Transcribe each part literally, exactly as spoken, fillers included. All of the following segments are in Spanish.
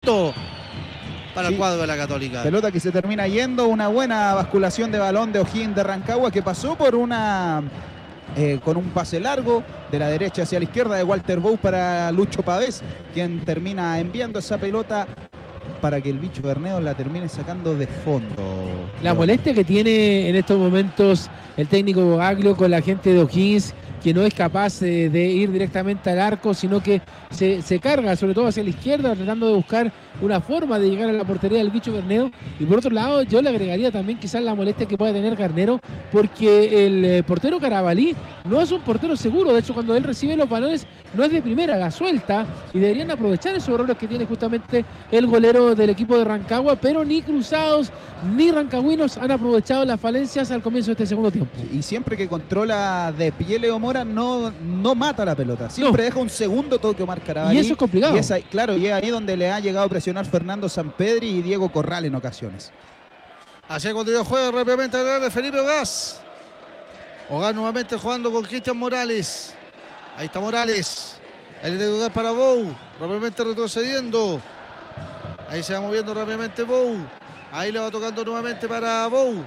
punto para sí, el cuadro de la Católica. Pelota que se termina yendo, una buena basculación de balón de O'Higgins de Rancagua que pasó por una... Eh, con un pase largo de la derecha hacia la izquierda de Walter Bou para Lucho Pavés, quien termina enviando esa pelota para que el bicho Bernedo la termine sacando de fondo. La molestia que tiene en estos momentos el técnico Bogaglio con la gente de O'Higgins, que no es capaz eh, de ir directamente al arco, sino que se, se carga sobre todo hacia la izquierda, tratando de buscar una forma de llegar a la portería del bicho Bernedo. Y por otro lado, yo le agregaría también quizás la molestia que pueda tener Garnero, porque el eh, portero Carabalí no es un portero seguro. De hecho, cuando él recibe los balones, no es de primera, la suelta, y deberían aprovechar esos errores que tiene justamente el golero del equipo de Rancagua, pero ni Cruzados ni rancagüinos han aprovechado las falencias al comienzo de este segundo tiempo. Y siempre que controla de pie Leo Mora, no, no mata la pelota, siempre no. Deja un segundo toque Omar Carabalí. Y eso es complicado. Y es ahí, claro, y es ahí donde le ha llegado a presionar Fernando Sampedri y Diego Corral en ocasiones. Así cuando juega rápidamente de Felipe Ogaz. Ogaz nuevamente jugando con Cristian Morales. Ahí está Morales. El de Ogaz para Bou. Rápidamente retrocediendo. Ahí se va moviendo rápidamente Bou. Ahí le va tocando nuevamente para Bou.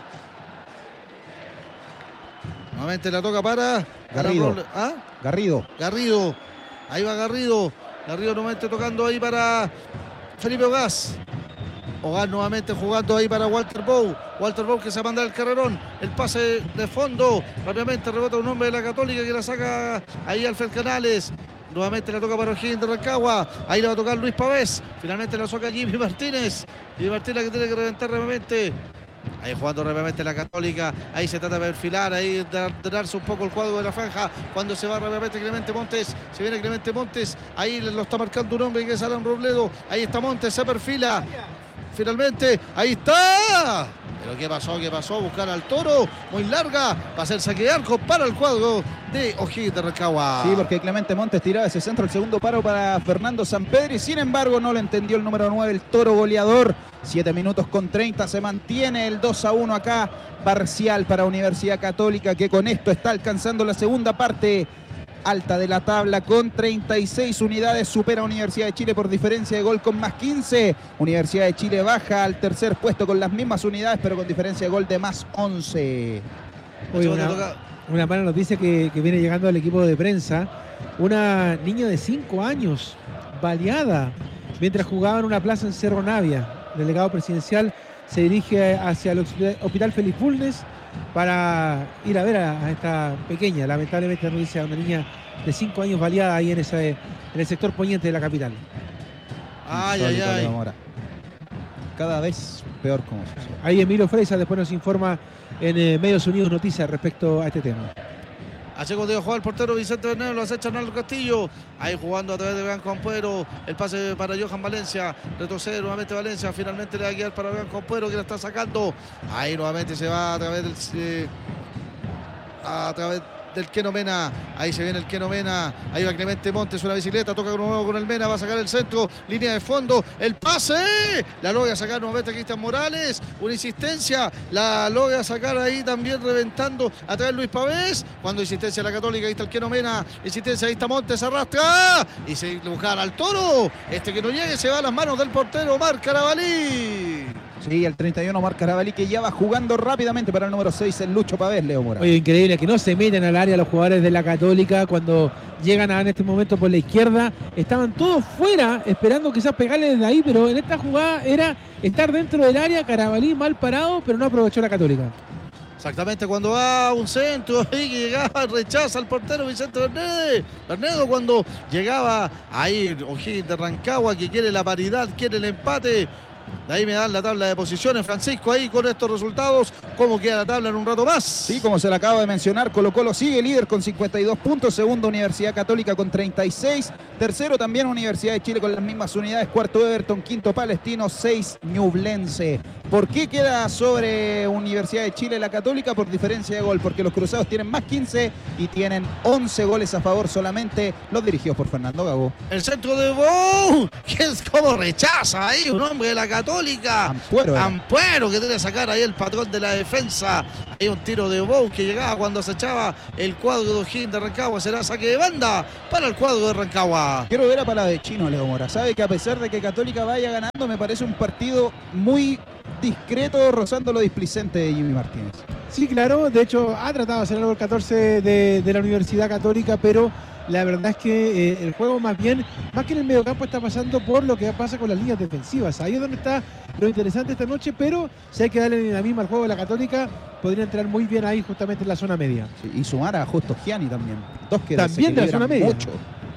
Nuevamente la toca para Garrido. Para... ¿Ah? Garrido. Garrido. Ahí va Garrido. Garrido nuevamente tocando ahí para Felipe Ogaz. Ogaz nuevamente jugando ahí para Walter Bou. Walter Bou que se manda el carrerón. El pase de fondo. Rápidamente rebota un hombre de la Católica que la saca ahí Alfred Canales. Nuevamente la toca para O'Higgins de Rancagua. Ahí la va a tocar Luis Pavés. Finalmente la saca Jimmy Martínez. Jimmy Martínez que tiene que reventar nuevamente. Ahí jugando rápidamente la Católica. Ahí se trata de perfilar, ahí de, de darse un poco el cuadro de la franja. Cuando se va rápidamente Clemente Montes. Se viene Clemente Montes. Ahí lo está marcando un hombre que es Alan Robledo. Ahí está Montes, se perfila. Finalmente, ahí está. Pero ¿qué pasó? ¿Qué pasó? Buscar al Toro. Muy larga. Va a ser saque de arco para el cuadro de O'Higgins de Rancagua. Sí, porque Clemente Montes tiraba ese centro. El segundo paro para Fernando Sampedri. Sin embargo, no lo entendió el número nueve, el Toro goleador. siete minutos con treinta. Se mantiene el dos a uno acá. Parcial para Universidad Católica, que con esto está alcanzando la segunda parte alta de la tabla con treinta y seis unidades, supera a Universidad de Chile por diferencia de gol con más quince. Universidad de Chile baja al tercer puesto con las mismas unidades, pero con diferencia de gol de más once. Oye, una, una mala noticia que, que viene llegando al equipo de prensa. Una niña de cinco años baleada mientras jugaba en una plaza en Cerro Navia. El delegado presidencial se dirige hacia el Hospital Félix Bulnes para ir a ver a, a esta pequeña, lamentablemente noticia, una niña de cinco años baleada ahí en, ese, en el sector poniente de la capital. Ay, ay, ay. Cada vez peor como eso. Ahí Emilio Freisa después nos informa en eh, Medios Unidos Noticias respecto a este tema. Así cuando juega el portero Vicente Bernedo, lo acecha Arnaldo Castillo. Ahí jugando a través de Bianco Ampuero. El pase para Johan Valencia. Retrocede nuevamente Valencia. Finalmente le va a quedar para Bianco Ampuero que la está sacando. Ahí nuevamente se va a través del... Eh, a través del Keno Mena. Ahí se viene el Keno Mena. Ahí va Clemente Montes, una bicicleta. Toca de nuevo con el Mena. Va a sacar el centro. Línea de fondo. El pase. La logra sacar nuevamente Cristian Morales. Una insistencia. La logra sacar ahí también reventando a través de Luis Pavés. Cuando insistencia la Católica. Ahí está el Keno Mena. Insistencia. Ahí está Montes. Arrastra. Y se buscar al Toro. Este que no llegue se va a las manos del portero Omar Carabalí. Sí, el treinta y uno Omar Carabalí, que ya va jugando rápidamente para el número seis, el Lucho Pavés, Leo Mora. Oye, increíble que no se meten al área los jugadores de la Católica cuando llegan a, en este momento por la izquierda. Estaban todos fuera esperando quizás pegarle desde ahí, pero en esta jugada era estar dentro del área. Carabalí mal parado, pero no aprovechó la Católica. Exactamente, cuando va a un centro ahí que llegaba, rechaza al portero Vicente Bernedo. Bernedo cuando llegaba ahí O'Higgins de Rancagua, que quiere la paridad, quiere el empate. De ahí me dan la tabla de posiciones, Francisco, ahí con estos resultados, ¿cómo queda la tabla en un rato más? Sí, como se le acaba de mencionar, Colo Colo sigue líder con cincuenta y dos puntos, segundo Universidad Católica con treinta y seis, tercero también Universidad de Chile con las mismas unidades, cuarto Everton, quinto Palestino, seis Ñublense. ¿Por qué queda sobre Universidad de Chile la Católica? Por diferencia de gol, porque los cruzados tienen más quince y tienen once goles a favor solamente, los dirigidos por Fernando Gago. El centro de Bou, que es como rechaza ahí un hombre de la Católica. Ampuero, Ampuero que tiene que sacar ahí el patrón de la defensa. Hay un tiro de Bou que llegaba cuando se echaba el cuadro de O'Higgins de Rancagua. Será saque de banda para el cuadro de Rancagua. Quiero ver a Palavecino, Leo Mora. Sabe que a pesar de que Católica vaya ganando, me parece un partido muy discreto, rozando lo displicente de Jimmy Martínez. Sí, claro, de hecho ha tratado de hacer algo el catorce de, de la Universidad Católica, pero la verdad es que eh, el juego más bien, más que en el mediocampo, está pasando por lo que pasa con las líneas defensivas. Ahí es donde está lo interesante esta noche, pero si hay que darle la misma al juego de la Católica, podría entrar muy bien ahí justamente en la zona media. Sí, y sumar a Justo Gianni también. Dos que también de la zona media. Mucho.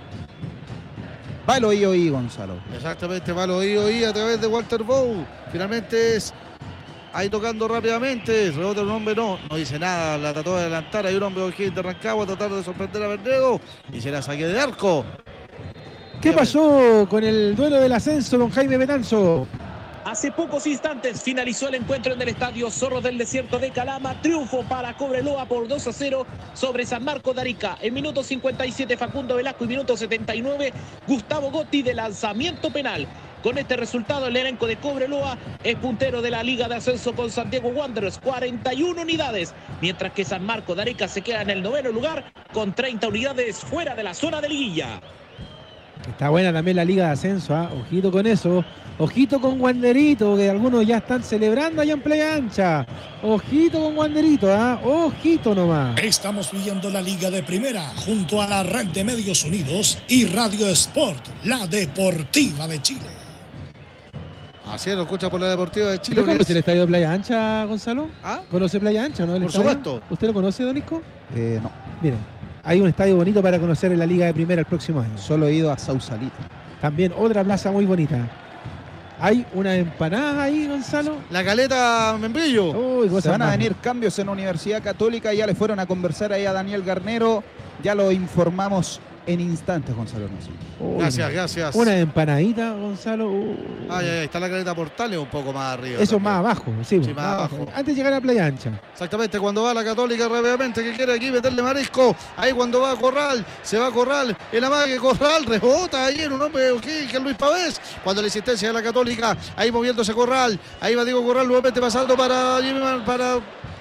Va el oí oí, Gonzalo. Exactamente, va el oí oí a través de Walter Bou. Finalmente es ahí tocando rápidamente. Rebote un hombre, no, no dice nada. La trató de adelantar. Hay un hombre de Rancagua a tratar de sorprender a Verdedo. Y será saque de arco. ¿Qué pasó con el duelo del ascenso, don Jaime Betanzo? Hace pocos instantes finalizó el encuentro en el estadio Zorros del Desierto de Calama. Triunfo para Cobreloa por dos a cero sobre San Marcos de Arica. En minuto cincuenta y siete Facundo Velasco y minuto setenta y nueve Gustavo Gotti de lanzamiento penal. Con este resultado el elenco de Cobreloa es puntero de la Liga de Ascenso con Santiago Wanderers, cuarenta y una unidades, mientras que San Marcos de Arica se queda en el noveno lugar con treinta unidades fuera de la zona de liguilla. Está buena también la Liga de Ascenso, ¿eh? Ojito con eso. Ojito con Wanderito, que algunos ya están celebrando allá en Playa Ancha. Ojito con Wanderito, ¿ah? ¿eh? Ojito nomás. Estamos viendo la Liga de Primera junto a la Red de Medios Unidos y Radio Sport, la deportiva de Chile. Así es, lo escucha por la deportiva de Chile. ¿Usted conoce el estadio de Playa Ancha, Gonzalo? ¿Ah? ¿Conoce Playa Ancha, no? El Por estadio? supuesto. ¿Usted lo conoce, Don Isco? Eh, no, Miren, hay un estadio bonito para conocer en la Liga de Primera el próximo año. solo he ido a Sausalito. También otra plaza muy bonita. Hay una empanada ahí, Gonzalo. La Caleta Membrillo. Uy, Se van a venir cambios en la Universidad Católica. Ya le fueron a conversar ahí a Daniel Garnero. Ya lo informamos en instantes, Gonzalo Hermosillo. Uy, Gracias, gracias. Una empanadita, Gonzalo. Uh. Ay, ay, ay, está la Caleta Portales un poco más arriba. Eso también. más abajo, sí, Sí, más abajo. Antes de llegar a Playa Ancha. Exactamente, cuando va la Católica rápidamente, que quiere aquí meterle marisco. Ahí cuando va a Corral, se va a Corral, el amague Corral, rebota ahí en un hombre okay, que es Luis Pavés. Cuando la insistencia de la Católica, ahí moviéndose Corral, ahí va Diego Corral nuevamente pasando para para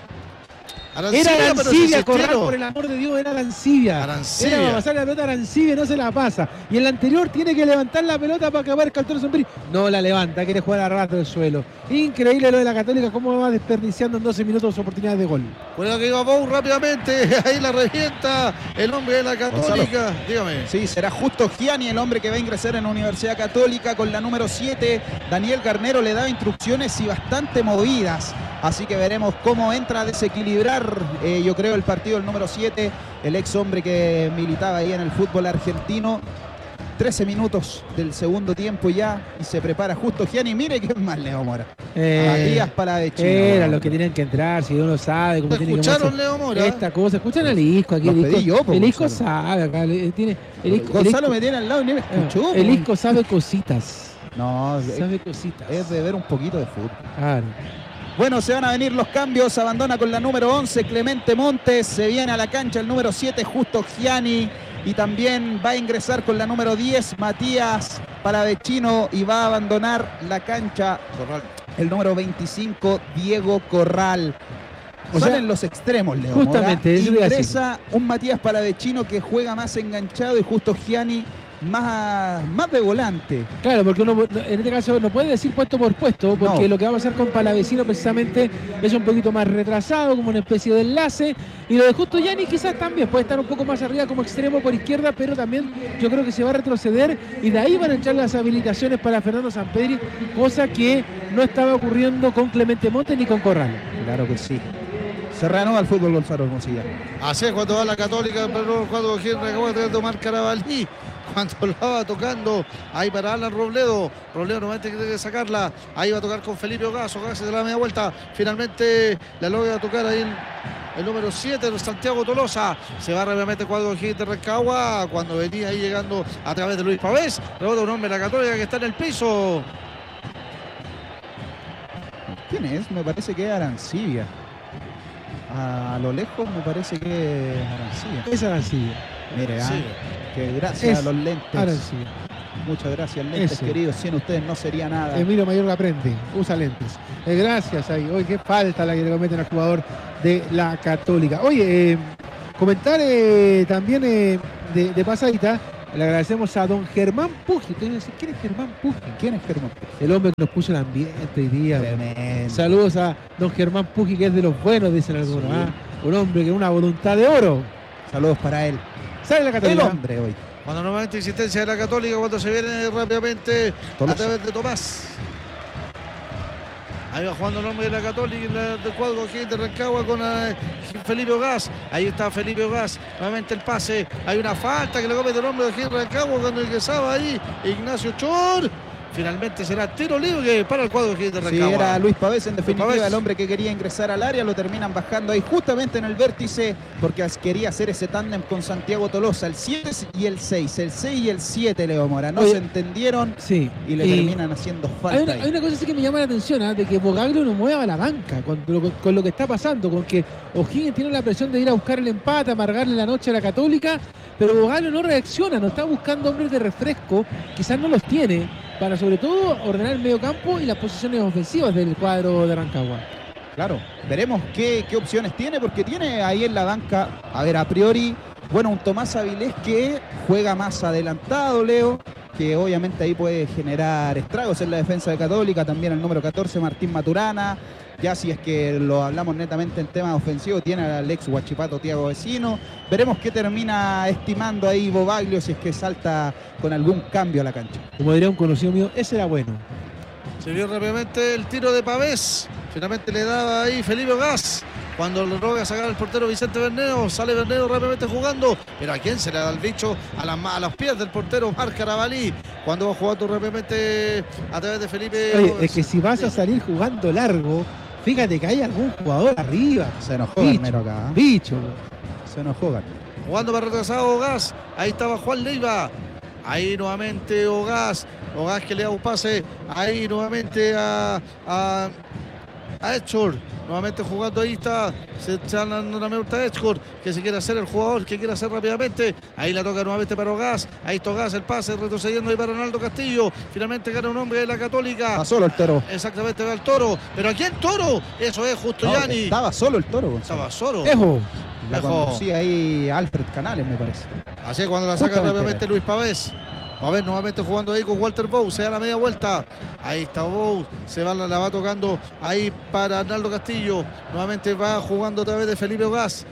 Arancibia, era Arancibia, Corral, por el amor de Dios, era Arancibia. Arancibia. Era para pasar la pelota a Arancibia, no se la pasa. Y en la anterior tiene que levantar la pelota para acabar el Cartón Sombrí. No la levanta, quiere jugar a rato del suelo. Increíble lo de la Católica, cómo va desperdiciando en doce minutos oportunidades de gol. Cuidado que iba Bou rápidamente, ahí la revienta el hombre de la Católica. Gonzalo. Dígame. Sí, será Justo Gianni el hombre que va a ingresar en la Universidad Católica con la número siete. Daniel Garnero le daba instrucciones y bastante movidas. Así que veremos cómo entra a desequilibrar, eh, yo creo, el partido el número siete, el ex hombre que militaba ahí en el fútbol argentino. trece minutos del segundo tiempo ya y se prepara Justo Gianni. Mire qué más, Leo Mora. Eh, Matías Palavecino. Era lo que tenían que entrar, si uno sabe cómo tiene que ¿Escucharon, Leo Mora? esta cosa. Escuchan al Isco aquí. Los El Isco, pedí yo, po, el Isco Gonzalo. sabe acá. le- Tiene, el Isco, el Gonzalo Isco- me tiene al lado y ni me escuchó. el po. Isco sabe cositas. No, es- Sabe cositas. es de ver un poquito de fútbol. Claro. Bueno, se van a venir los cambios. Abandona con la número once Clemente Montes. Se viene a la cancha el número siete Justo Gianni. Y también va a ingresar con la número diez Matías Palavecino. Y va a abandonar la cancha Corral. el número veinticinco Diego Corral. O Son sea, en los extremos, Leo. justamente, Mora. eso iba a decir. Ingresa un Matías Palavecino que juega más enganchado y Justo Gianni más, más de volante. Claro, porque uno en este caso no puede decir puesto por puesto, porque No. lo que va a pasar con Palavecino precisamente es un poquito más retrasado, como una especie de enlace, y lo de Justo Gianni quizás también puede estar un poco más arriba como extremo por izquierda, pero también yo creo que se va a retroceder y de ahí van a entrar las habilitaciones para Fernando Sampedri, cosa que no estaba ocurriendo con Clemente Montes ni con Corral. Claro que sí. Se reanuda el fútbol, Gonzalo Hermosilla. Así es cuando va la Católica, pero cuando Henry acaba de tomar Carabalí, cuando la va tocando, ahí para Alan Robledo, Robledo nuevamente tiene que sacarla, ahí va a tocar con Felipe Ogazo, Ogazo de la media vuelta, finalmente la logra tocar ahí el, el número siete, Santiago Tolosa, se va rápidamente el cuadro de Rancagua, cuando venía ahí llegando a través de Luis Pavés, rebota un hombre de la Católica que está en el piso. ¿Quién es? Me parece que es Arancibia. A lo lejos me parece que es Arancibia. Es Arancibia. Mire, ah, Sí. que gracias Es a los lentes. Arancibia. Muchas gracias, lentes Ese. queridos. Sin ustedes no sería nada. Emilio Mayorga aprende, usa lentes. Eh, gracias ahí. Oye, qué falta la que le cometen al jugador de la Católica. Oye, eh, comentar eh, también eh, de, de pasadita, le agradecemos a don Germán Puji. ¿Quién es Germán Puji? ¿Quién es Germán Puji? El hombre que nos puso el ambiente hoy día. Tremendo. Saludos a don Germán Puji, que es de los buenos, dicen algunos. Sí. ¿Ah? Un hombre que una voluntad de oro. Saludos para él. Sale la El Católica. hombre hoy. Cuando nuevamente insistencia de la Católica, cuando se viene rápidamente Tolosa. a través de Tomás. Ahí va jugando el hombre de la Católica, la, del cuadro aquí de Rancagua con eh, Felipe Ogás. Ahí está Felipe Ogás, nuevamente el pase. Hay una falta que le comete el hombre de aquí de Rancagua cuando ingresaba ahí Ignacio Chor. Finalmente será tiro libre para el cuadro aquí de Sí, Rancagua. era Luis Pavés en definitiva, Pavés. el hombre que quería ingresar al área. Lo terminan bajando ahí justamente en el vértice porque quería hacer ese tándem con Santiago Tolosa. El siete y el seis. El seis y el siete, Leo Mora. No Oye, se entendieron Sí. y le terminan haciendo falta Hay una, ahí. hay una cosa sí que me llama la atención, ¿ah? De que Bogaglio no mueva la banca con lo, con lo que está pasando, con que O'Higgins tiene la presión de ir a buscar el empate, amargarle la noche a la Católica, pero Bogaglio no reacciona, no está buscando hombres de refresco, quizás no los tiene, para sobre todo ordenar el medio campo y las posiciones ofensivas del cuadro de Rancagua. Claro, veremos qué, qué opciones tiene, porque tiene ahí en la banca, a ver, a priori, bueno, un Tomás Avilés que juega más adelantado, Leo, que obviamente ahí puede generar estragos en la defensa de Católica, también el número catorce, Martín Maturana. Ya si es que lo hablamos netamente en temas ofensivos, tiene al ex Huachipato Tiago Vecino. Veremos qué termina estimando ahí Bogaglio si es que salta con algún cambio a la cancha. Como diría un conocido mío, ese era bueno. Se vio rápidamente el tiro de Pavés. Finalmente le daba ahí Felipe Ogás. Cuando lo logra sacar el portero Vicente Bernedo, sale Bernedo rápidamente jugando. Pero ¿a quién se le da el bicho? A, la, a los pies del portero Marc Carabalí. Cuando va jugando rápidamente a través de Felipe. Oye, es que si vas a salir jugando largo, fíjate que hay algún jugador arriba. Se enojó Bicho, Garnero acá. ¿eh? Bicho. Se enojó Garnero. Jugando para retrasado Ogás. Ahí estaba Juan Leiva. Ahí nuevamente Ogás. Ogás que le da un pase. Ahí nuevamente a, a, a Edshore. Nuevamente jugando ahí está. Se está dando una minuta a Edshore. Que se quiere hacer el jugador. Que quiere hacer rápidamente. Ahí la toca nuevamente para Ogás. Ahí está Ogás. El pase retrocediendo ahí para Ronaldo Castillo. Finalmente gana un hombre de la Católica. Estaba solo el Toro. Exactamente, va el Toro. ¿Pero a quién Toro? Eso es justo No, Yani. estaba solo el Toro, Gonzalo. Estaba solo. Ejo. La Lejos. conducía ahí Alfred Canales, me parece. Así es cuando la saca Justamente rápidamente Luis Pavés. Pavés nuevamente jugando ahí con Walter Bow. Se da la media vuelta. Ahí está Bow. Se va, la va tocando ahí para Arnaldo Castillo. Nuevamente va jugando a través de Felipe Ogás.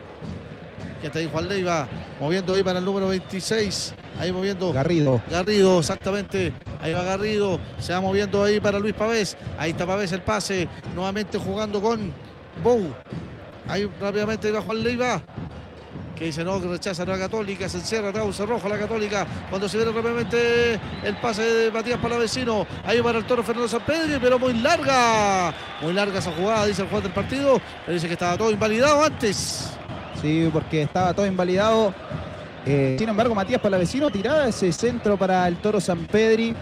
Que está ahí Juan Leiva. Moviendo ahí para el número veintiséis. Ahí moviendo. Garrido. Garrido, exactamente. Ahí va Garrido. Se va moviendo ahí para Luis Pavés. Ahí está Pavés el pase. Nuevamente jugando con Bow. Ahí rápidamente va Juan Leiva. Que dice no, que rechaza a la Católica, se encierra atrás, se roja la Católica. Cuando se viene rápidamente el pase de Matías Palavecino. Ahí para el Toro Fernando Sampedri, pero muy larga. Muy larga esa jugada, dice el juez del partido. Pero dice que estaba todo invalidado antes. Sí, porque estaba todo invalidado. Eh, sin embargo, Matías Palavecino tiraba ese centro para el Toro Sampedri.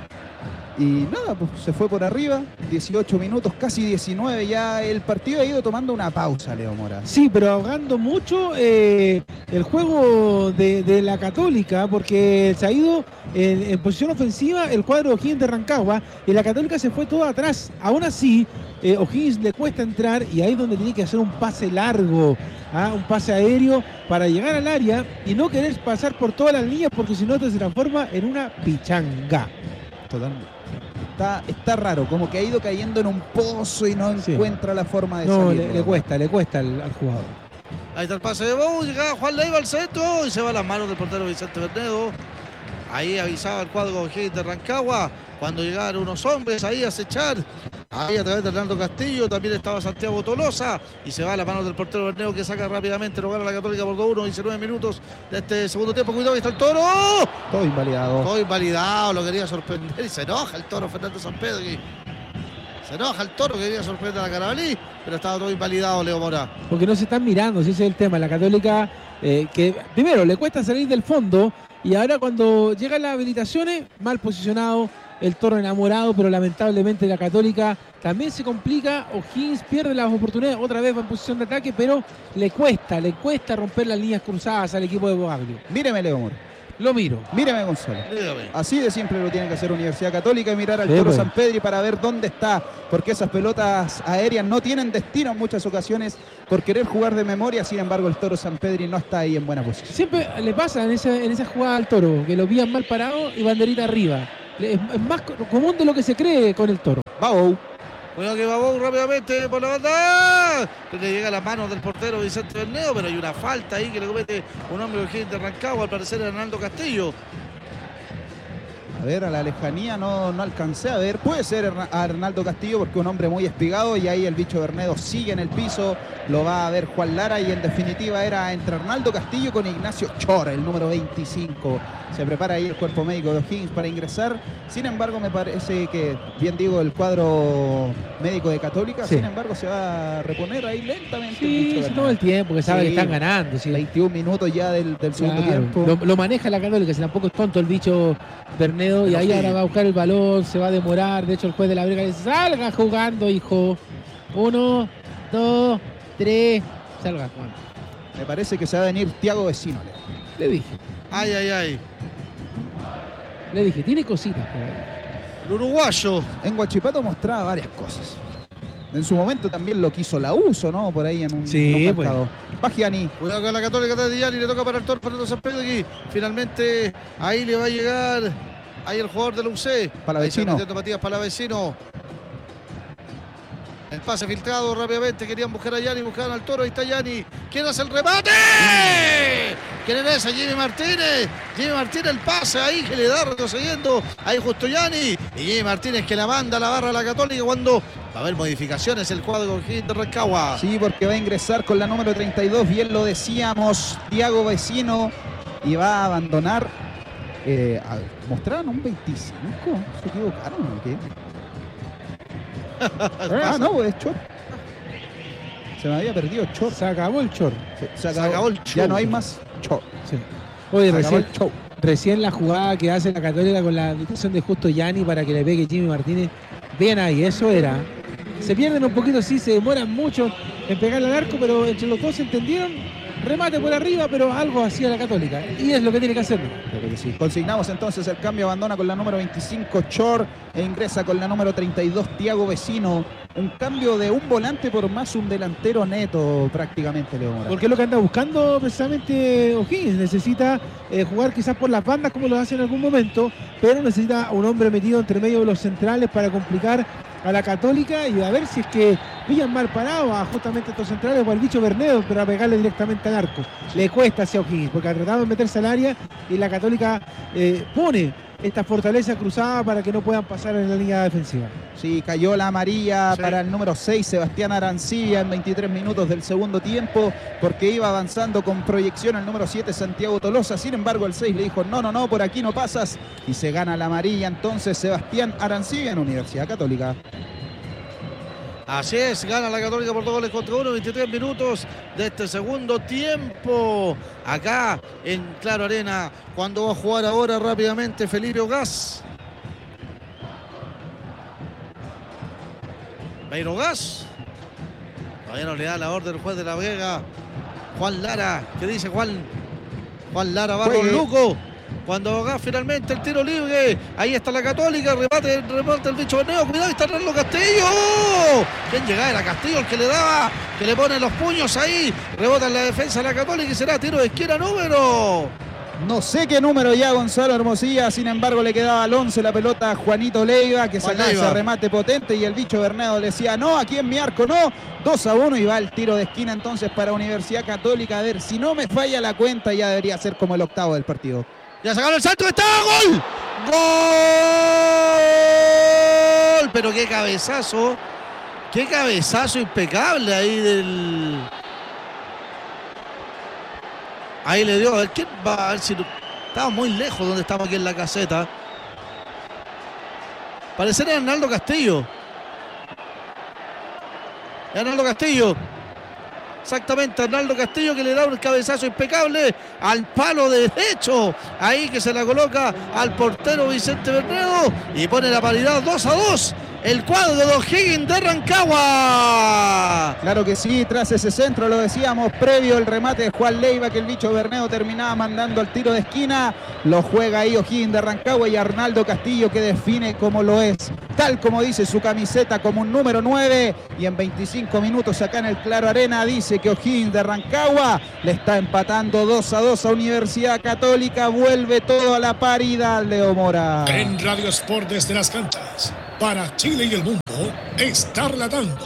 Y nada, pues se fue por arriba. dieciocho minutos, casi diecinueve. Ya el partido ha ido tomando una pausa, Leo Mora. Sí, pero ahogando mucho eh, el juego de, de la Católica, porque se ha ido en, en posición ofensiva el cuadro de O'Higgins de Rancagua y la Católica se fue todo atrás. Aún así, eh, O'Higgins le cuesta entrar y ahí es donde tiene que hacer un pase largo, ¿ah? Un pase aéreo para llegar al área y no querer pasar por todas las líneas porque si no te se transforma en una pichanga. Totalmente. Está, está raro, como que ha ido cayendo en un pozo y no Sí. encuentra la forma de No, salir. le, Leo le Mora. cuesta, le cuesta al, al jugador. Ahí está el pase de Bow, llega Juan Leiva al centro y se va a las manos del portero Vicente Bernedo. Ahí avisaba el cuadro O'Higgins de Rancagua cuando llegaron unos hombres ahí a acechar. Ahí a través de Hernando Castillo también estaba Santiago Tolosa y se va a las manos del portero Bernedo que saca rápidamente, lo gana la Católica por dos uno, diecinueve minutos de este segundo tiempo. Cuidado, ahí está el Toro. Todo invalidado. Todo invalidado, lo quería sorprender y se enoja el Toro Fernando Sampedri. Se enoja el Toro, quería sorprender a Carabalí, pero estaba todo invalidado, Leo Mora. Porque no se están mirando, si ese es el tema. La Católica, eh, que primero le cuesta salir del fondo y ahora cuando llegan las habilitaciones, mal posicionado, el Toro enamorado, pero lamentablemente la Católica también se complica. O'Higgins pierde las oportunidades, otra vez va en posición de ataque, pero le cuesta, le cuesta romper las líneas cruzadas al equipo de Bogaglio. Míreme, Leo Mora. Lo miro. Míreme, Gonzalo. Dígame. Así de simple lo tiene que hacer Universidad Católica y mirar al Sí, Toro pues. San Pedro para ver dónde está, porque esas pelotas aéreas no tienen destino en muchas ocasiones por querer jugar de memoria. Sin embargo, el Toro San Pedro no está ahí en buena posición. Siempre le pasa en esa, en esa jugada al Toro, que lo pillan mal parado y banderita arriba. Le- Es, es más co- común de lo que se cree con el Toro. Babou. Cuidado que Babou rápidamente por la banda. Le llega a las manos del portero Vicente Bernedo, pero hay una falta ahí que le comete un hombre de Rancagua, al parecer Hernando Castillo. A ver, a la lejanía no, no alcancé a ver. Puede ser Herna- a Arnaldo Castillo porque es un hombre muy espigado y ahí el bicho Bernedo sigue en el piso. Lo va a ver Juan Lara y en definitiva era entre Arnaldo Castillo con Ignacio Chor, el número veinticinco. Se prepara ahí el cuerpo médico de O'Higgins para ingresar. Sin embargo, me parece que, bien digo, el cuadro médico de Católica, Sí. sin embargo, se va a reponer ahí lentamente. el Sí, bicho se Bernedo. toma el tiempo, que sabe Sí. que están ganando. Sí. veintiún minutos ya del, del segundo Claro, tiempo. Lo, lo maneja la Católica, si tampoco es tonto el bicho Bernedo, y Pero ahí sí. ahora va a buscar el balón, se va a demorar. De hecho, el juez de la Brega dice: salga jugando, hijo. Uno, dos, tres, salga jugando. Me parece que se va a venir Thiago Vecino. Le dije, Ay, ay, ay. le dije, tiene cositas por ahí. El uruguayo. En Huachipato mostraba varias cosas. En su momento también lo quiso la uso, ¿no? Por ahí en un, Sí, en un pues. mercado. Pagiani. Cuidado con la Católica de Dillani, le toca para el Toro Fernando San Pedro aquí. Finalmente ahí le va a llegar ahí el jugador del U C. Palavecino. Ahí se va metiendo Matías Palavecino. El pase filtrado rápidamente, querían buscar a Yanni, buscaron al Toro, ahí está Yanni. ¿Quién hace el remate? ¿Quién es ese? Jimmy Martínez. Jimmy Martínez el pase ahí que le da retrocediendo. Ahí justo Yanni. Y Jimmy Martínez que la manda a la barra a la Católica cuando va a haber modificaciones el cuadro de Rancagua. Sí, porque va a ingresar con la número treinta y dos, bien lo decíamos, Thiago Vecino, y va a abandonar. Eh, a- ¿Mostraron un veinticinco? ¿Se equivocaron o qué? Ah, no, es Chor. Se me había perdido Chor. Se acabó el chor. Se, se Se acabó el Ya show. no hay más Chor. Sí. Oye, Se acabó recién, el show. recién la jugada que hace la Católica con la habilitación de Justo Yanni para que le pegue Jimmy Martínez. Bien ahí, eso era. Se pierden un poquito, sí, se demoran mucho en pegarle al arco, pero entre los dos se entendieron. Remate por arriba, pero algo hacía la Católica. Y es lo que tiene que hacer. Creo que sí. Consignamos entonces el cambio, abandona con la número veinticinco Chor e ingresa con la número treinta y dos Thiago Vecino. Un cambio de un volante por más un delantero neto prácticamente, Leo Morales. Porque es lo que anda buscando precisamente O'Higgins. Necesita eh, jugar quizás por las bandas como lo hace en algún momento, pero necesita un hombre metido entre medio de los centrales para complicar a la Católica y a ver si es que pillan mal parado a justamente estos centrales o al bicho Bernedo para pegarle directamente al arco. Le cuesta hacia O'Higgins porque ha tratado de meterse al área y la Católica eh, pone esta fortaleza cruzada para que no puedan pasar en la línea defensiva. Sí, cayó la amarilla Sí. para el número seis, Sebastián Arancibia, en veintitrés minutos del segundo tiempo, porque iba avanzando con proyección el número siete, Santiago Tolosa. Sin embargo, el seis le dijo, no, no, no, por aquí no pasas. Y se gana la amarilla entonces Sebastián Arancibia en Universidad Católica. Así es, gana la Católica por dos goles contra uno, veintitrés minutos de este segundo tiempo. Acá en Claro Arena, cuando va a jugar ahora rápidamente Felipe Ogás. Beiro Gas. Todavía no le da la orden el juez de la Vega. Juan Lara, ¿qué dice Juan? Juan Lara va con Juegue. Luco. Cuando Ogás finalmente el tiro libre. Ahí está la Católica. Remate, remate el bicho Bernedo. Cuidado, está Hernando Castillo. ¿Quién llegaba? Era Castillo el que le daba, que le pone los puños ahí. Rebota en la defensa de la Católica y será tiro de esquina número. No sé qué número ya Gonzalo Hermosilla, sin embargo le quedaba al once la pelota a Juanito Leiva, que Juan sacaba Leiva. ese remate potente y el bicho Bernedo le decía, no, aquí en mi arco no, dos a uno y va el tiro de esquina entonces para Universidad Católica. A ver, si no me falla la cuenta ya debería ser como el octavo del partido. Ya sacaron el salto, está gol. Gol. Pero qué cabezazo. Qué cabezazo impecable ahí del... Ahí le dio, a ver quién va, a ver si... Estaba muy lejos donde estamos aquí en la caseta. Parecería Arnaldo Castillo. Arnaldo Castillo. Exactamente, Arnaldo Castillo que le da un cabezazo impecable al palo derecho. Ahí que se la coloca al portero Vicente Bernedo y pone la paridad dos a dos el cuadro de O'Higgins de Rancagua. Claro que sí, tras ese centro, lo decíamos, previo el remate de Juan Leiva, que el bicho Bernedo terminaba mandando al tiro de esquina. Lo juega ahí O'Higgins de Rancagua y Arnaldo Castillo, que define como lo es, tal como dice su camiseta, como un número nueve. Y en veinticinco minutos acá en el Claro Arena dice que O'Higgins de Rancagua le está empatando dos a dos a Universidad Católica. Vuelve todo a la paridad, Leo Mora. En Radio Sport desde las canchas, para Chile y el mundo, está relatando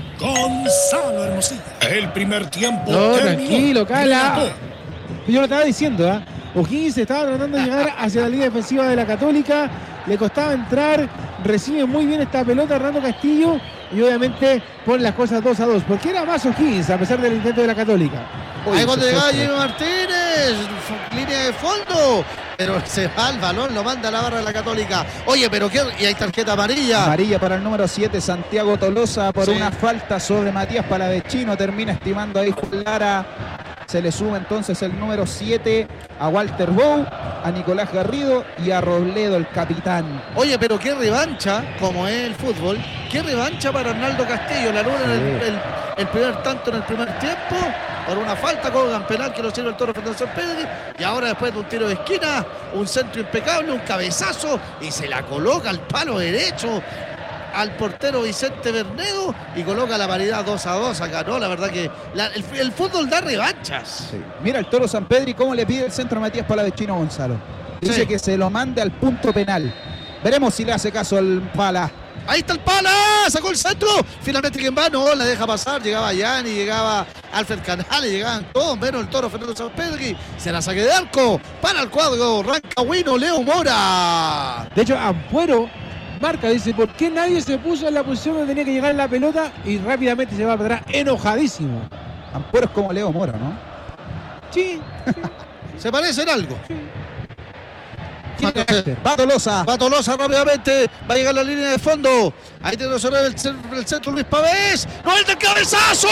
Gonzalo Hermosillo. El primer tiempo No, terminó. tranquilo, Cala. Relató. Yo lo estaba diciendo, ¿ah? O'Higgins estaba tratando de llegar hacia la línea defensiva de la Católica, le costaba entrar, recibe muy bien esta pelota Hernando Castillo y obviamente pone las cosas dos a dos, porque era más O'Higgins a pesar del intento de la Católica. Ahí Uy, cuando se llegaba fue. Jimmy Martínez, línea de fondo, pero se va el balón, lo manda a la barra de la Católica. Oye, pero qué, y hay tarjeta amarilla. Amarilla para el número siete, Santiago Tolosa, por Sí. una falta sobre Matías Palavecino. Termina estimando ahí Juan Lara. Se le suma entonces el número siete a Walter Bow, a Nicolás Garrido y a Robledo, el capitán. Oye, pero qué revancha, como es el fútbol, qué revancha para Arnaldo Castillo. La luna en el, Sí. el- el primer tanto en el primer tiempo, por una falta, Colgan penal que lo sirve el Toro Fernando Pedri. Y ahora después de un tiro de esquina, un centro impecable, un cabezazo y se la coloca al palo derecho al portero Vicente Bernedo y coloca la paridad dos a dos acá, ¿no? La verdad que la- el, el fútbol da revanchas. Sí. Mira el Toro San Pedri cómo le pide el centro a Matías Palavecino, Gonzalo. Dice Sí. que se lo mande al punto penal. Veremos si le hace caso al Pala. Ahí está el Pala, sacó el centro. Finalmente quien va, no, la deja pasar. Llegaba Yanni, llegaba Alfred Canales, llegaban todos, menos el Toro Fernando San Pedri. Se la saque de arco para el cuadro rancagüino Leo Mora. De hecho, Ampuero marca, dice, ¿por qué nadie se puso en la posición donde tenía que llegar la pelota? Y rápidamente se va para atrás, enojadísimo. Ampuero es como Leo Mora, ¿no? Sí, Se parece en algo. tiene Entonces, carácter. Va Tolosa. va Tolosa rápidamente, va a llegar la línea de fondo. Ahí tiene que resolver el, cen- el centro Luis Pavés. ¡No, el del cabezazo!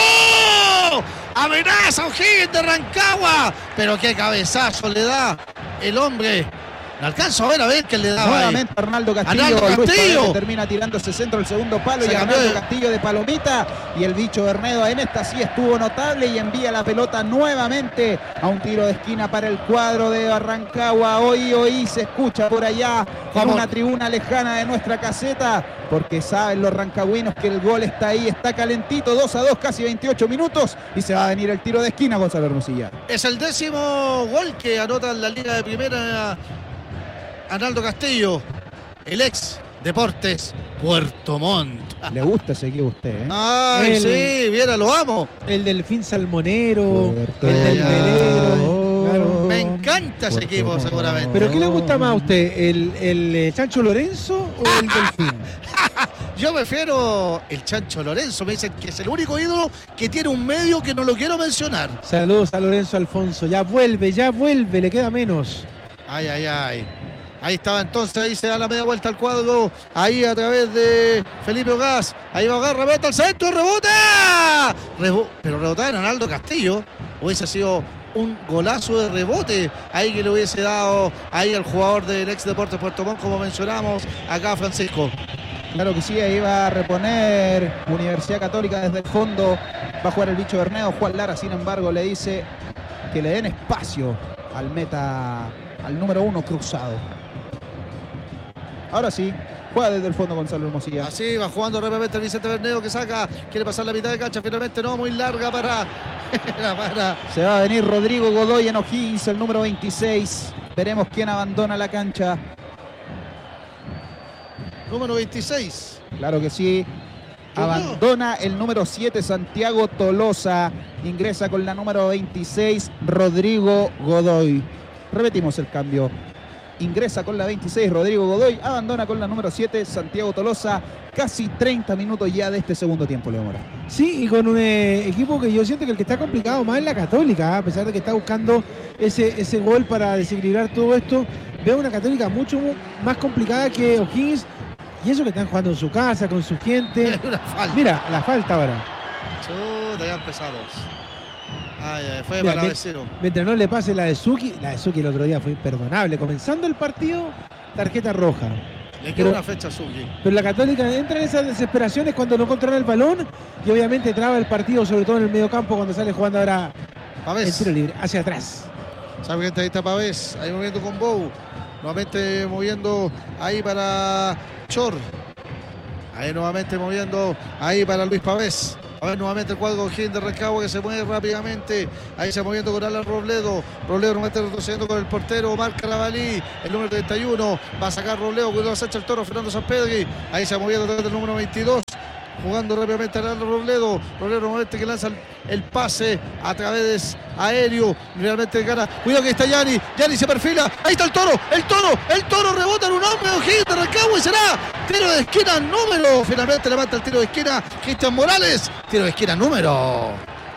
Amenaza O'Higgins de Rancagua. Pero qué cabezazo le da el hombre. No alcanzo a ver a ver qué le daba ahí. Nuevamente Arnaldo Castillo. Arnaldo Luis Castillo. Pavés termina tirando ese centro al segundo palo Se y cambió Arnaldo de- Castillo de palomita. Y el bicho Bernedo en esta sí estuvo notable y envía la pelota nuevamente a un tiro de esquina para el cuadro de Rancagua. Hoy, hoy se escucha por allá en Vamos. una tribuna lejana de nuestra caseta, porque saben los rancagüinos que el gol está ahí, está calentito, dos a dos, casi veintiocho minutos, y se va a venir el tiro de esquina, Gonzalo Hermosilla. Es el décimo gol que anota en la Liga de Primera Arnaldo Castillo, el ex Deportes Puerto Montt. Le gusta ese equipo a usted, ¿eh? Ay, El- sí, viera, lo amo. El delfín salmonero, Puerto el del Montt. velero. Claro. Me encanta ese Puerto equipo, Montt. seguramente. ¿Pero qué le gusta más a usted? ¿El, el, eh, Chancho Lorenzo o el delfín? Yo prefiero el Chancho Lorenzo. Me dicen que es el único ídolo que tiene un medio que no lo quiero mencionar. Saludos a Lorenzo Alfonso. Ya vuelve, ya vuelve, le queda menos. Ay, ay, ay. Ahí estaba entonces, ahí se da la media vuelta al cuadro, ahí a través de Felipe Ogaz, ahí va Ogaz, rebota al centro, rebota, Rebo- pero rebotaba en Arnaldo Castillo, hubiese sido un golazo de rebote, ahí que le hubiese dado ahí al jugador del ex Deportes Puerto Montt, como mencionamos acá, Francisco. Claro que sí, ahí va a reponer Universidad Católica desde el fondo. Va a jugar el bicho Bernedo. Juan Lara, sin embargo, le dice que le den espacio al meta, al número uno cruzado. Ahora sí, juega desde el fondo Gonzalo Hermosilla. Así va jugando rápidamente el Vicente Bernedo que saca, quiere pasar la mitad de cancha, finalmente no, muy larga para... para Se va a venir Rodrigo Godoy en O'Higgins, el número veintiséis. Veremos quién abandona la cancha. número veintiséis. Claro que sí. Abandona el número siete, Santiago Tolosa. Ingresa con la número veintiséis, Rodrigo Godoy. Repetimos el cambio. Ingresa con la veintiséis, Rodrigo Godoy. Abandona con la número siete, Santiago Tolosa. Casi treinta minutos ya de este segundo tiempo, Leo Mora. Sí, y con un eh, equipo que yo siento que el que está complicado más es la Católica, ¿eh? A pesar de que está buscando ese, ese gol para desequilibrar todo esto. Veo una Católica mucho más complicada que O'Higgins. Y eso que están jugando en su casa, con su gente. Una falta. Mira, la falta ahora. Chuta, ya empezamos. Ay, ay, fue Mira, para me- vecino. Mientras no le pase la de Suki, la de Suki el otro día fue imperdonable. Comenzando el partido, tarjeta roja. Le queda Pero- una fecha a Sugi. Pero la Católica entra en esas desesperaciones cuando no controla el balón y obviamente traba el partido, sobre todo en el medio campo cuando sale jugando ahora el Pavés. tiro libre, hacia atrás. Sabe que ahí está Pavés. Ahí moviendo con Bou. Nuevamente moviendo ahí para Chor. Ahí nuevamente moviendo ahí para Luis Pavés. A ver nuevamente el cuadro de de Rancagua que se mueve rápidamente. Ahí se moviendo con Alan Robledo. Robledo nuevamente retrocediendo con el portero Omar Carabalí. El número treinta y uno. Va a sacar Robledo. Cuidado, acecha el toro Fernando Sampedri. Ahí se ha moviendo desde el número veintidós. Jugando rápidamente Alan Robledo. Robledo nuevamente que lanza el, el pase a través aéreo. Realmente gana. Cuidado que está Yanni. Yanni se perfila. Ahí está el toro. El toro. El toro rebota en un hombre de O'Higgins de Rancagua y será tiro de esquina número. Finalmente levanta el tiro de esquina Cristian Morales. Tiro de esquina número.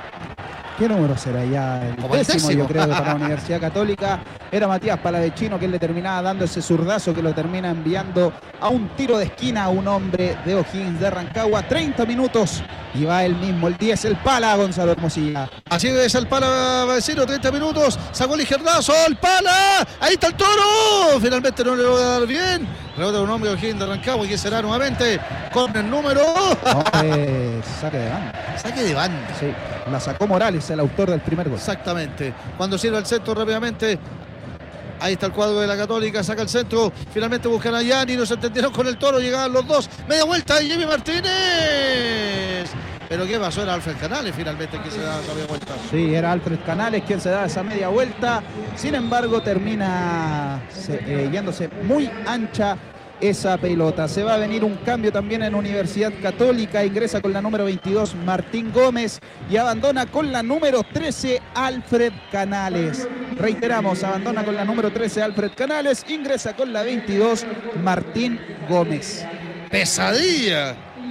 ¿Qué número será ya? El Como el décimo, décimo. yo creo, para la Universidad Católica. Era Matías Palavecino quien le terminaba dando ese zurdazo que lo termina enviando a un tiro de esquina a un hombre de O'Higgins de Rancagua. treinta minutos y va él mismo, el diez, el Pala, Gonzalo Hermosilla. Así es el Pala vecino, treinta minutos. Sacó el izquierdazo, el Pala. Ahí está el toro. Finalmente no le va a dar bien. Rebota un hombre de O'Higgins de Rancagua y que será nuevamente con el número. No, eh, saque de banda. Saque de banda. Sí, la sacó Morales, el autor del primer gol. Exactamente. Cuando sirve el centro rápidamente. Ahí está el cuadro de la Católica, saca el centro. Finalmente buscan a Yanni, no se entendieron con el toro, llegaban los dos. Media vuelta y Jimmy Martínez. Pero ¿qué pasó? Era Alfred Canales finalmente que se da esa media vuelta. Sí, era Alfred Canales quien se da esa media vuelta. Sin embargo, termina se, eh, yéndose muy ancha esa pelota. Se va a venir un cambio también en Universidad Católica. Ingresa con la número veintidós Martín Gómez y abandona con la número trece Alfred Canales. Reiteramos, abandona con la número trece Alfred Canales. Ingresa con la veintidós Martín Gómez. ¡Pesadilla!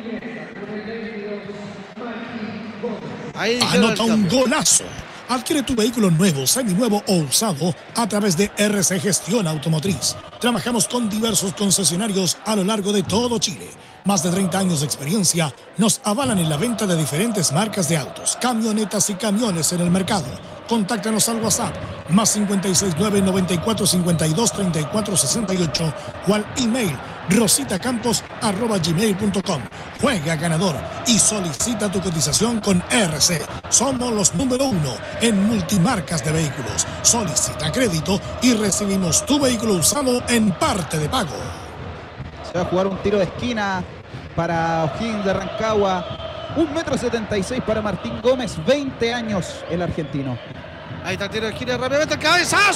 Ahí hicieron el Anota un cambio. golazo. Adquiere tu vehículo nuevo, seminuevo o usado a través de R C Gestión Automotriz. Trabajamos con diversos concesionarios a lo largo de todo Chile. Más de treinta años de experiencia nos avalan en la venta de diferentes marcas de autos, camionetas y camiones en el mercado. Contáctanos al WhatsApp más cincuenta y seis nueve noventa y cuatro cincuenta y dos treinta y cuatro sesenta y ocho o al email rositacampos arroba gmail punto com. Juega ganador y solicita tu cotización con R C. Somos los número uno en multimarcas de vehículos. Solicita crédito y recibimos tu vehículo usado en parte de pago. Se va a jugar un tiro de esquina para O'Higgins de Rancagua. Un metro setenta y seis para Martín Gómez, veinte años el argentino. Ahí está el tiro de esquina rápidamente. ¡El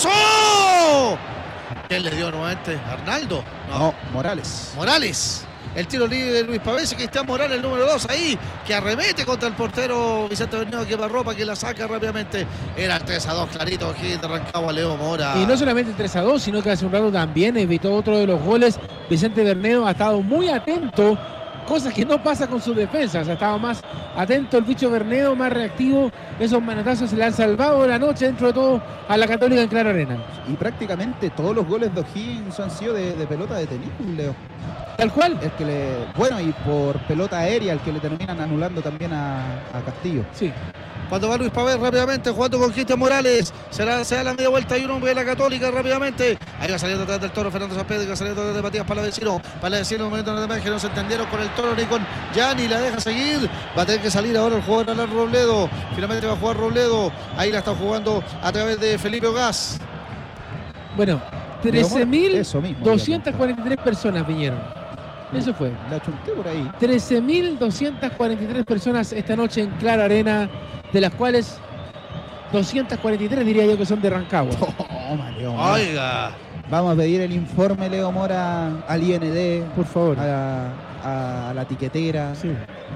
cabezazo! ¿Quién le dio nuevamente? ¿Arnaldo? No, Morales. Morales. El tiro libre de Luis Pavés y Cristian Morales, el número dos ahí, que arremete contra el portero Vicente Bernedo, que va ropa, que la saca rápidamente. Era el tres a dos clarito, O'Higgins de Rancagua, Leo Mora. Y no solamente el tres a dos, sino que hace un rato también evitó otro de los goles. Vicente Bernedo ha estado muy atento, cosas que no pasa con sus defensas. Ha estado más atento el bicho Bernedo, más reactivo. Esos manotazos se le han salvado la noche dentro de todo a la Católica en Claro Arena. Y prácticamente todos los goles de O'Higgins han sido de, de pelota detenida, Leo. Tal cual. El que le, bueno, y por pelota aérea, el que le terminan anulando también a, a Castillo. Sí. Cuando va Luis Pavés rápidamente jugando con Cristian Morales. Será, se da la media vuelta y un hombre de la Católica rápidamente. Ahí va saliendo atrás del toro Fernando Sampedri, va saliendo atrás de Matías Palavecino. Palavecino, un momento en el que no se entendieron con el toro ni con Yanni. La deja seguir. Va a tener que salir ahora el jugador Alan Robledo. Finalmente va a jugar Robledo. Ahí la está jugando a través de Felipe Ogás. Bueno, trece mil Eso mismo, doscientas cuarenta y tres personas vinieron. Eso fue. La chunté por ahí. trece mil doscientas cuarenta y tres personas esta noche en Claro Arena, de las cuales doscientas cuarenta y tres diría yo que son de Rancagua. Toma, Leo Mora. Oiga. Vamos a pedir el informe, Leo Mora, al I N D, Por favor. a, a- a la tiquetera, Sí,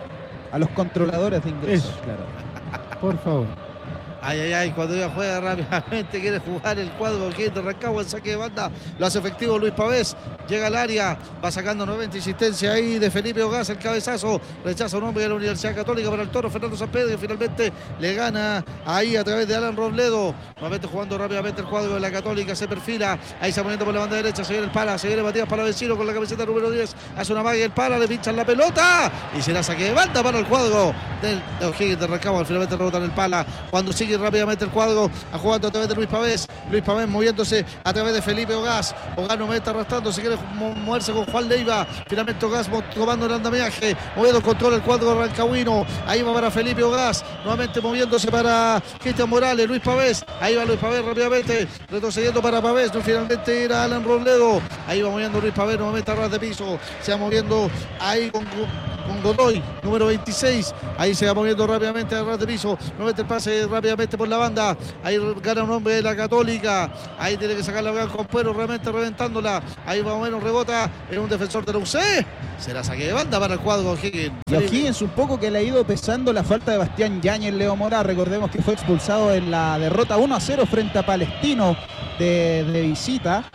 a los controladores de ingresos. Eso. Claro. por favor. Ay, ay, ay, cuando ella juega rápidamente, quiere jugar el cuadro de Rancagua, el saque de banda, lo hace efectivo Luis Pavés, llega al área, va sacando nuevamente insistencia ahí de Felipe Ogás, el cabezazo, rechaza un hombre de la Universidad Católica para el toro, Fernando Sampedri, finalmente le gana ahí a través de Alan Robledo, nuevamente jugando rápidamente el cuadro de la Católica, se perfila, ahí se poniendo por la banda derecha, se viene el Pala, se viene Matías Palavecino con la camiseta número diez, hace una magia el Pala, le pinchan la pelota y será saque de banda para el cuadro del de O'Higgins de Rancagua. Finalmente rebotan el pala. Cuando sigue rápidamente el cuadro, a jugando a través de Luis Pavés. Luis Pavés moviéndose a través de Felipe Ogás. Ogás no me está arrastrando, se quiere moverse con Juan Leiva. Finalmente Ogás tomando el andamiaje, moviendo el control el cuadro rancagüino. Ahí va para Felipe Ogás, nuevamente moviéndose para Cristian Morales. Luis Pavés, ahí va Luis Pavés rápidamente, retrocediendo para Pavés. No, finalmente era Alan Robledo. Ahí va moviendo Luis Pavés nuevamente a ras de piso. Se va moviendo ahí con, con Godoy, número veintiséis. Ahí se va moviendo rápidamente a ras de piso. Nuevamente el pase rápidamente por la banda. Ahí gana un hombre de la Católica. Ahí tiene que sacar la Blanco Ampuero, realmente reventándola. Ahí más o menos rebota en un defensor de la U C. Será saque de banda para el cuadro O'Higgins. Y O'Higgins un poco que le ha ido pesando la falta de Bastián Yáñez, Leo Mora. Recordemos que fue expulsado en la derrota uno a cero frente a Palestino de, de visita.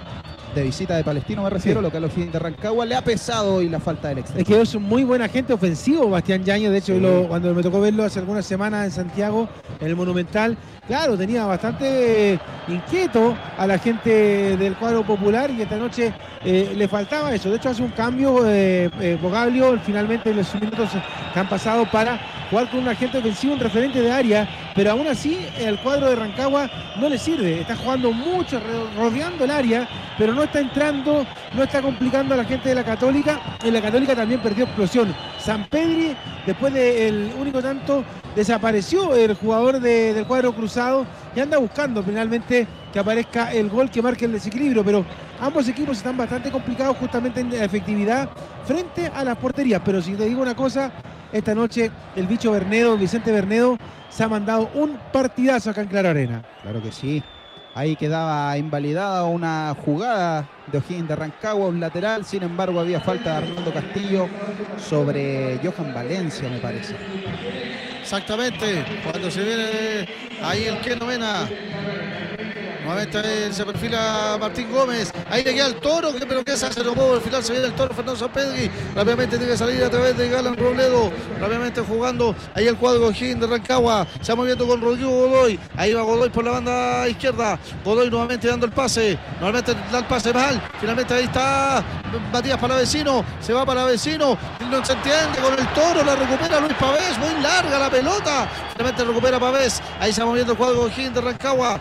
De visita de Palestino me refiero, sí. Local O'Higgins de Rancagua. Le ha pesado hoy la falta del extra. Es que es un muy buen agente ofensivo Bastián Yáñez. De hecho, sí. lo, cuando me tocó verlo hace algunas semanas en Santiago, en el Monumental, claro, tenía bastante inquieto a la gente del cuadro popular, y esta noche eh, le faltaba eso. De hecho, hace un cambio eh, eh, Bogaglio finalmente en los minutos que han pasado para jugar con un agente ofensivo, un referente de área, pero aún así el cuadro de Rancagua no le sirve. Está jugando mucho, rodeando el área, pero no está entrando, no está complicando a la gente de la Católica. En la Católica también perdió explosión. Sampedri, después del único tanto, desapareció el jugador de, del cuadro cruzado y anda buscando finalmente que aparezca el gol que marque el desequilibrio, pero ambos equipos están bastante complicados justamente en la efectividad frente a las porterías. Pero si te digo una cosa, esta noche el bicho Bernedo, Vicente Bernedo, se ha mandado un partidazo acá en Claro Arena. Claro que sí. Ahí quedaba invalidada una jugada de O'Higgins de Rancagua, un lateral. Sin embargo, había falta de Arnaldo Castillo sobre Johan Valencia, me parece. Exactamente, cuando se viene ahí el Keno Mena. Nuevamente se perfila Martín Gómez. Ahí le queda el Toro, pero que se hace, no puedo. Al final se viene el Toro Fernando Sampedri. Rápidamente tiene que salir a través de Galan Robledo. Rápidamente jugando ahí el cuadro O'Higgins de Rancagua. Se va moviendo con Rodrigo Godoy. Ahí va Godoy por la banda izquierda. Godoy nuevamente dando el pase. Nuevamente da el pase mal. Finalmente ahí está Matías Palavecino. Se va Palavecino. No se entiende con el Toro. La recupera Luis Pavés. Muy larga la pelota. Finalmente recupera Pavés. Ahí se va moviendo el cuadro O'Higgins de Rancagua.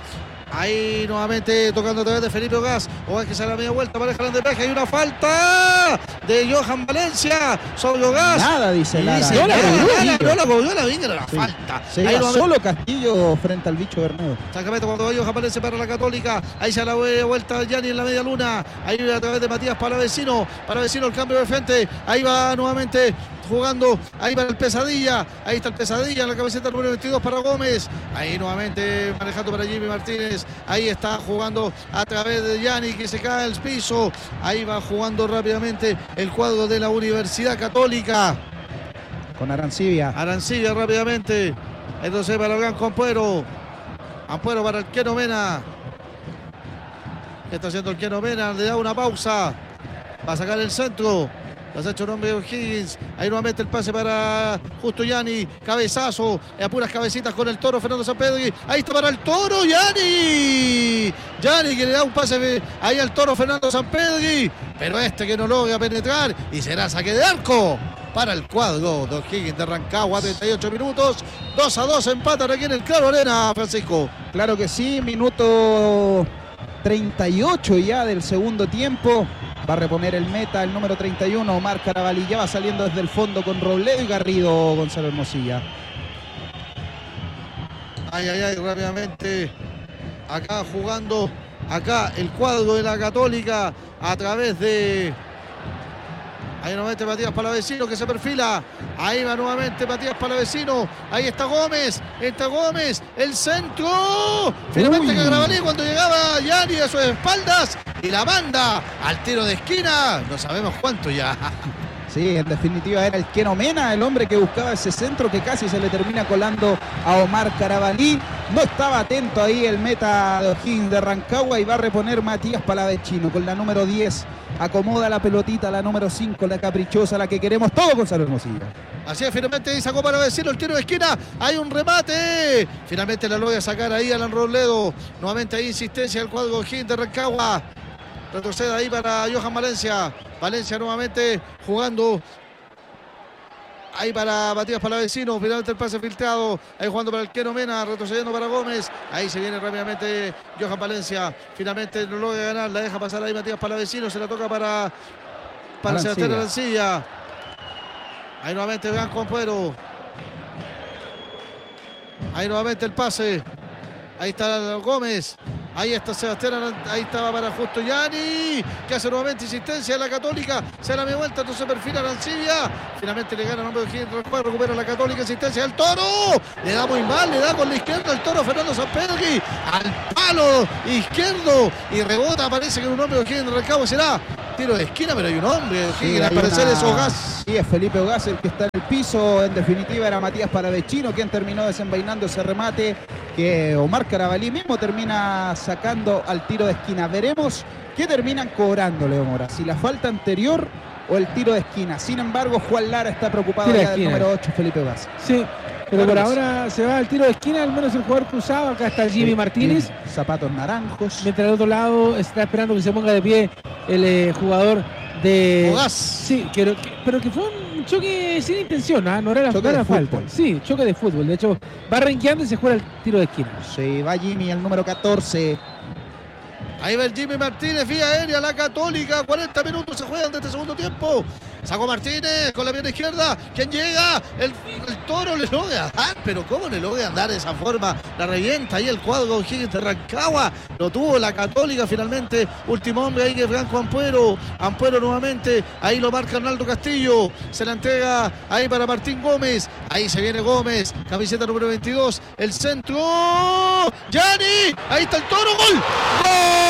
Ahí nuevamente tocando a través de Felipe Ogás. Ogás que sale a media vuelta, maneja el despeje. Hay una falta de Johan Valencia sobre Ogás. Nada, dice Lara. Dice, no la cogió, no la cogió la Viña, la sí. falta. Se iba solo Castillo frente al bicho Bernedo. Exactamente, cuando va Johan Valencia para la Católica. Ahí se la vuelta Gianni en la media luna. Ahí a través de Matías Palavecino. Palavecino el cambio de frente. Ahí va nuevamente jugando, ahí para el Pesadilla, ahí está el Pesadilla en la camiseta número veintidós para Gómez, ahí nuevamente manejando para Jimmy Martínez, ahí está jugando a través de Gianni que se cae al piso, ahí va jugando rápidamente el cuadro de la Universidad Católica. Con Arancibia. Arancibia rápidamente, entonces para el Blanco Ampuero, Ampuero para el Keno Mena. ¿Qué está haciendo el Keno Mena? Le da una pausa, va a sacar el centro. Lo ha hecho nombre de O'Higgins. Ahí nuevamente el pase para Justo Gianni. Cabezazo. A puras cabecitas con el Toro Fernando Sampedri. Ahí está para el Toro. Gianni. Gianni que le da un pase ahí al Toro Fernando Sampedri. Pero este que no logra penetrar. Y será saque de arco para el cuadro de O'Higgins de Rancagua. treinta y ocho minutos. dos a dos empatan aquí en el Claro Arena, Francisco. Claro que sí. Minuto treinta y ocho ya del segundo tiempo. Va a reponer el meta, el número treinta y uno, Omar Carabalí. Ya va saliendo desde el fondo con Robledo y Garrido, Gonzalo Hermosilla. Ay, ay, ay, rápidamente. Acá jugando, acá el cuadro de la Católica a través de... Ahí nuevamente Matías Palavecino que se perfila. Ahí va nuevamente Matías Palavecino. Ahí está Gómez. Está Gómez. El centro. Finalmente Carabalí cuando llegaba Gianni a sus espaldas. Y la manda al tiro de esquina. No sabemos cuánto ya. Sí, en definitiva era el Keno Mena, el hombre que buscaba ese centro que casi se le termina colando a Omar Carabalí. No estaba atento ahí el meta de O'Higgins de Rancagua y va a reponer Matías Palavecino con la número diez. Acomoda la pelotita, la número cinco, la caprichosa, la que queremos todo, Gonzalo Hermosilla. Así es, finalmente sacó para decirlo el tiro de esquina. Hay un remate. Finalmente la logra sacar ahí Alan Robledo. Nuevamente ahí insistencia del cuadro O'Higgins de Rancagua. Retrocede ahí para Johan Valencia. Valencia nuevamente jugando Ahí para Matías Palavecino, finalmente el pase filtrado, ahí jugando para el Keno Mena, retrocediendo para Gómez, ahí se viene rápidamente Johan Valencia, finalmente no logra ganar, la deja pasar ahí Matías Palavecino, se la toca para, para Sebastián Arancilla, ahí nuevamente Blanco Ampuero, ahí nuevamente el pase, ahí está Gómez. Ahí está Sebastián, ahí estaba para Justo Yani, que hace nuevamente insistencia en la Católica, se la da vuelta, entonces perfila Arancibia, finalmente le gana el nombre de Gil, recupera la Católica, insistencia del Toro, le da muy mal, le da con la izquierda el Toro Fernando Sampedri, al palo izquierdo, y rebota, parece que un hombre de Gil en el recabo, será tiro de esquina, pero hay un hombre, sí, al parecer una... es Ogaz. Sí, es Felipe Ogaz el que está en el piso, en definitiva era Matías Palavecino quien terminó desenvainando ese remate, que Omar Carabalí mismo termina sacando al tiro de esquina. Veremos qué terminan cobrando, Leo Mora, si la falta anterior o el tiro de esquina. Sin embargo, Juan Lara está preocupado ya del número ocho, Felipe Ogaz. Sí, pero por ahora se va al tiro de esquina, al menos el jugador cruzado. Acá está Jimmy sí, Martínez. Zapatos naranjos. Mientras al otro lado está esperando que se ponga de pie el eh, jugador de... Ogaz. Sí, que, pero que fue un choque sin intención, ¿eh? No era la, no era falta. Sí, choque de fútbol. De hecho, va renqueando y se juega el tiro de esquina. Sí, va Jimmy, el número catorce. Ahí va el Jimmy Martínez, vía aérea, la Católica, cuarenta minutos se juegan de este segundo tiempo. Sacó Martínez con la pierna izquierda. ¿Quién llega? El, el Toro le logra dar, pero ¿cómo le logra andar de esa forma? La revienta ahí el cuadro Higgins de Rancagua. Lo tuvo la Católica finalmente. Último hombre ahí que es Franco Ampuero. Ampuero nuevamente. Ahí lo marca Arnaldo Castillo. Se la entrega ahí para Martín Gómez. Ahí se viene Gómez. Camiseta número veintidós. El centro. ¡Yani! Ahí está el Toro. ¡Gol! ¡Gol!